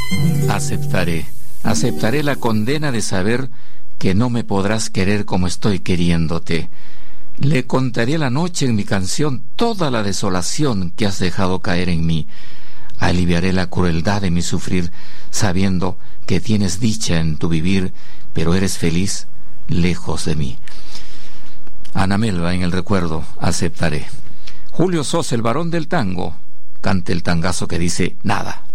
Aceptaré la condena de saber que no me podrás querer como estoy queriéndote. Le contaré la noche en mi canción toda la desolación que has dejado caer en mí. Aliviaré la crueldad de mi sufrir, sabiendo que tienes dicha en tu vivir, pero eres feliz lejos de mí. Ana Melba, en el recuerdo, aceptaré. Julio Sosa, el varón del tango, canta el tangazo que dice nada.